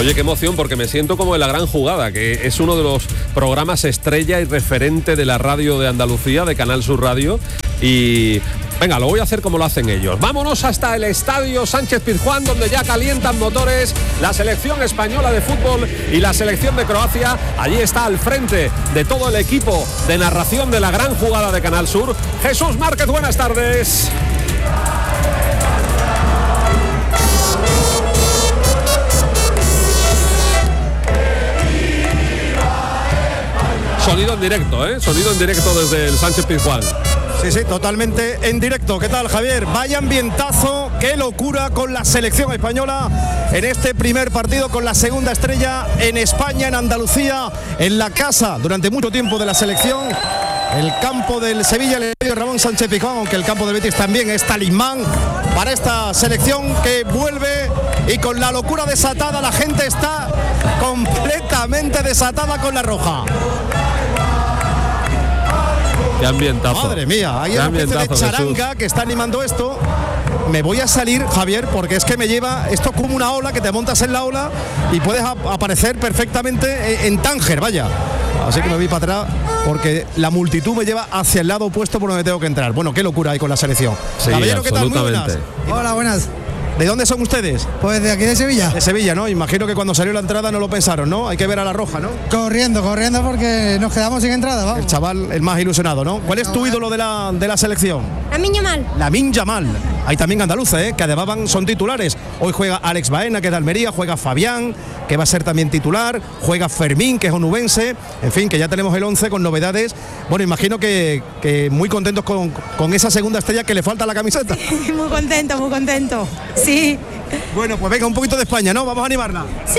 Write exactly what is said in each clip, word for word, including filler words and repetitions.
Oye, qué emoción, porque me siento como en La Gran Jugada, que es uno de los programas estrella y referente de la radio de Andalucía, de Canal Sur Radio. Y venga, lo voy a hacer como lo hacen ellos. Vámonos hasta el Estadio Sánchez-Pizjuán, donde ya calientan motores la selección española de fútbol y la selección de Croacia. Allí está al frente de todo el equipo de narración de La Gran Jugada de Canal Sur, Jesús Márquez. Buenas tardes. Sonido en directo, ¿eh? Sonido en directo desde el Sánchez-Pizjuán. Sí, sí, totalmente en directo. ¿Qué tal, Javier? Vaya ambientazo, qué locura con la selección española en este primer partido, con la segunda estrella en España, en Andalucía, en la casa durante mucho tiempo de la selección. El campo del Sevilla, el estadio Ramón Sánchez Pizjuán, aunque el campo del Betis también es talismán para esta selección que vuelve, y con la locura desatada, la gente está completamente desatada con la roja. Qué ambientazo. Madre mía, hay una especie de charanga, Jesús, que está animando esto. Me voy a salir, Javier, porque es que me lleva esto como una ola, que te montas en la ola y puedes ap- aparecer perfectamente en, en Tánger, vaya. Así que me voy para atrás porque la multitud me lleva hacia el lado opuesto por donde tengo que entrar. Bueno, qué locura hay con la selección. Sí, Caballero, ¿qué tal? Muy buenas. Hola, buenas. ¿De dónde son ustedes? Pues de aquí de Sevilla. De Sevilla, ¿no? Imagino que cuando salió la entrada no lo pensaron, ¿no? Hay que ver a la roja, ¿no? Corriendo, corriendo porque nos quedamos sin entrada, vamos. El chaval, el más ilusionado, ¿no? ¿Cuál es tu ídolo de la, de la selección? Lamine Yamal. Lamine Yamal. Hay también andaluces, ¿eh? Que además van, son titulares. Hoy juega Alex Baena, que es de Almería, juega Fabián, que va a ser también titular, juega Fermín, que es onubense. En fin, que ya tenemos el once con novedades. Bueno, imagino que, que muy contentos con, con esa segunda estrella que le falta a la camiseta. Muy contento, muy contento. Sí. Bueno, pues venga, un poquito de España, ¿no? Vamos a animarla. ¡Sí!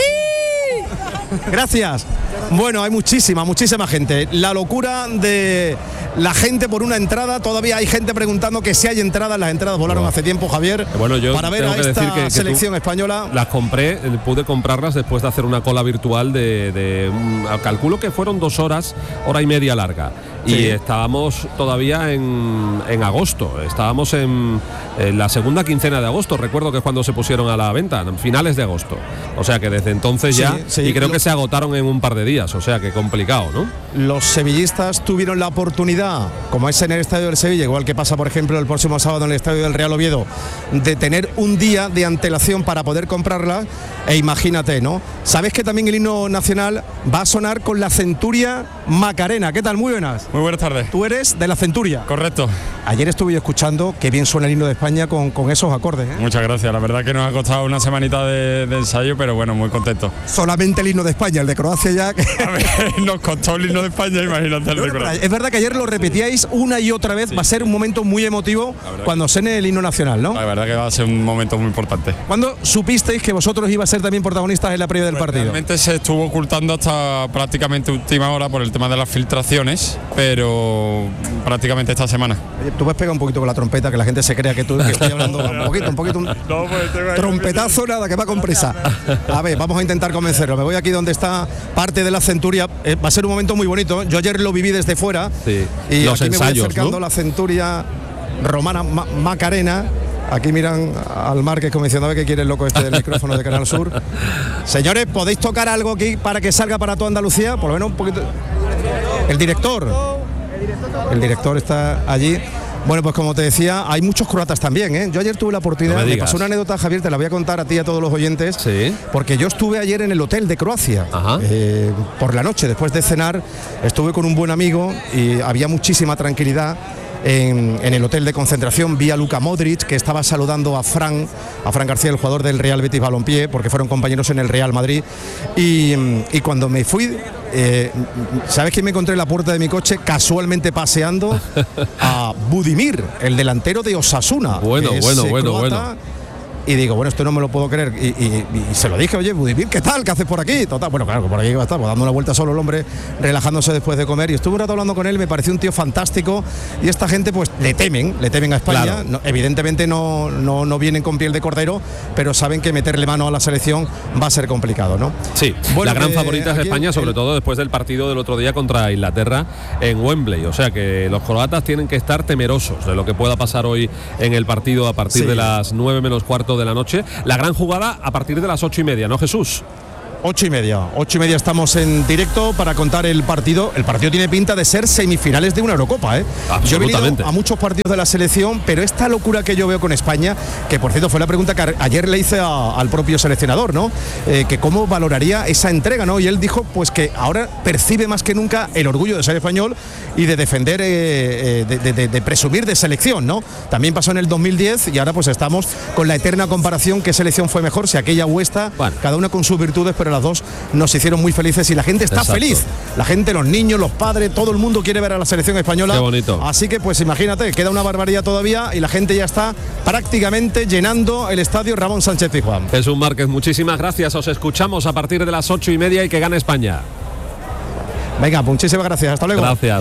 Gracias. Bueno, hay muchísima, muchísima gente. La locura de la gente por una entrada. Todavía hay gente preguntando que si hay entradas. Las entradas volaron hace tiempo, Javier. Bueno, yo para ver tengo a que esta decir que, que selección española. Las compré, pude comprarlas después de hacer una cola virtual de, de um, calculo que fueron dos horas, hora y media larga. Y sí, estábamos todavía en, en agosto, estábamos en, en la segunda quincena de agosto, recuerdo que es cuando se pusieron a la venta, en finales de agosto. O sea que desde entonces ya, sí, sí, y creo lo, que se agotaron en un par de días, o sea que complicado, ¿no? Los sevillistas tuvieron la oportunidad, como es en el Estadio del Sevilla, igual que pasa por ejemplo el próximo sábado en el Estadio del Real Oviedo, de tener un día de antelación para poder comprarla. E imagínate, ¿no? Sabes que también el himno nacional va a sonar con la Centuria Macarena. ¿Qué tal? Muy buenas. Muy buenas tardes. Tú eres de la Centuria. Correcto. Ayer estuve yo escuchando qué bien suena el himno de España con, con esos acordes, ¿eh? Muchas gracias. La verdad que nos ha costado una semanita de, de ensayo, pero bueno, muy contento. Solamente el himno de España, el de Croacia ya. Que... A ver, nos costó el himno de España, imagínate el de Croacia. Es verdad que ayer lo repetíais una y otra vez. Sí. Va a ser un momento muy emotivo cuando suene el himno nacional, ¿no? La verdad que va a ser un momento muy importante. ¿Cuándo supisteis que vosotros ibais a ser también protagonistas en la previa del pues partido? Realmente se estuvo ocultando hasta prácticamente última hora por el tema de las filtraciones, pero prácticamente esta semana. Oye, tú puedes pegar un poquito con la trompeta, que la gente se crea que tú que estoy hablando un poquito, un poquito, un no, pues, trompetazo, nada, que va con prisa. A ver, vamos a intentar convencerlo. Me voy aquí donde está parte de la Centuria. Eh, va a ser un momento muy bonito. Yo ayer lo viví desde fuera. Sí. Y los aquí ensayos, me voy acercando, ¿no? La Centuria Romana Ma- Macarena. Aquí miran al Márquez como diciendo a ver qué quiere el loco este del micrófono de Canal Sur. Señores, ¿podéis tocar algo aquí para que salga para toda Andalucía? Por lo menos un poquito. El director. El director está allí. Bueno, pues como te decía, hay muchos croatas también, ¿eh? Yo ayer tuve la oportunidad, no me, me pasó una anécdota, Javier, te la voy a contar a ti y a todos los oyentes. Sí. Porque yo estuve ayer en el hotel de Croacia. Eh, por la noche, después de cenar, estuve con un buen amigo y había muchísima tranquilidad. En, en el hotel de concentración vi a Luka Modric, que estaba saludando a Fran, a Fran García, el jugador del Real Betis Balompié, porque fueron compañeros en el Real Madrid. Y, y cuando me fui, eh, ¿sabes quién me encontré en la puerta de mi coche? Casualmente paseando a Budimir, el delantero de Osasuna. Bueno, bueno, bueno, croata, bueno. Y digo, bueno, esto no me lo puedo creer. Y, y, y se lo dije, oye, Budimir, ¿qué tal? ¿Qué haces por aquí? Total, bueno, claro, por aquí iba a estar, pues, dando una vuelta solo el hombre, relajándose después de comer. Y estuve un rato hablando con él, me pareció un tío fantástico. Y esta gente, pues, le temen, le temen a España. Claro. No, evidentemente no, no, no vienen con piel de cordero, pero saben que meterle mano a la selección va a ser complicado, ¿no? Sí, bueno, la gran eh, favorita es España, el... sobre todo después del partido del otro día contra Inglaterra en Wembley. O sea que los croatas tienen que estar temerosos de lo que pueda pasar hoy en el partido a partir sí. de las nueve menos cuarto de la noche. La gran jugada a partir de las ocho y media, ¿no, Jesús? Ocho y media, ocho y media estamos en directo para contar el partido. El partido tiene pinta de ser semifinales de una Eurocopa, ¿eh? Yo he venido a muchos partidos de la selección, pero esta locura que yo veo con España, que por cierto fue la pregunta que ayer le hice a, al propio seleccionador, ¿no? Eh, que cómo valoraría esa entrega, ¿no? Y él dijo, pues que ahora percibe más que nunca el orgullo de ser español y de defender, eh, de, de, de presumir de selección, ¿no? También pasó en el dos mil diez y ahora pues estamos con la eterna comparación, qué selección fue mejor, si aquella o esta, bueno, cada una con sus virtudes, pero las dos nos hicieron muy felices y la gente está Exacto. feliz. La gente, los niños, los padres, todo el mundo quiere ver a la selección española. Qué bonito. Así que pues imagínate, queda una barbaridad todavía y la gente ya está prácticamente llenando el estadio Ramón Sánchez Pizjuán. Jesús Márquez, muchísimas gracias. Os escuchamos a partir de las ocho y media y que gane España. Venga, muchísimas gracias. Hasta luego. Gracias.